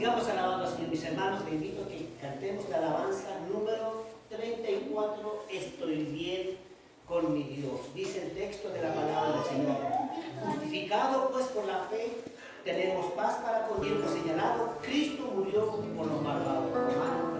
Sigamos alabando al Señor, mis hermanos. Les invito a que cantemos la alabanza número 34. Estoy bien con mi Dios. Dice el texto de la palabra del Señor. Justificado pues por la fe, tenemos paz para con Dios. Señalado, Cristo murió por los malvados. Romanos